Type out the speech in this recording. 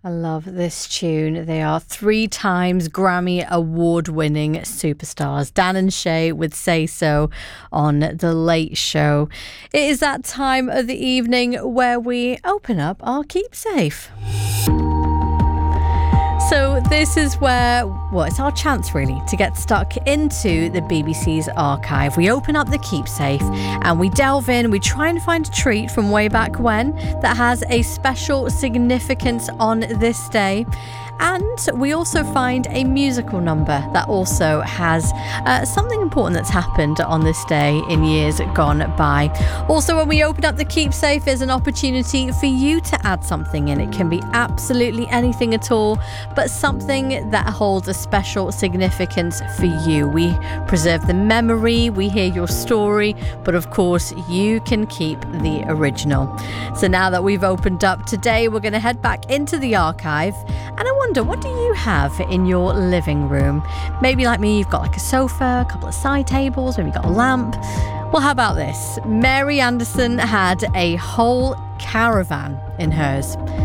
I love this tune. They are 3 times Grammy award-winning superstars. Dan and Shay with Say So on The Late Show. It is that time of the evening where we open up our keepsafe. So this is where, well, it's our chance really to get stuck into the BBC's archive. We open up the keepsafe and we delve in. We try and find a treat from way back when that has a special significance on this day. And we also find a musical number that also has something important that's happened on this day in years gone by. Also, when we open up the keepsafe, there's an opportunity for you to add something in. It can be absolutely anything at all, but something that holds a special significance for you. We preserve the memory, we hear your story, but of course, you can keep the original. So now that we've opened up today, we're going to head back into the archive. And I wonder, what do you have in your living room? Maybe like me, you've got like a sofa, a couple of side tables, maybe you've got a lamp. Well, how about this? Mary Anderson had a whole caravan in hers.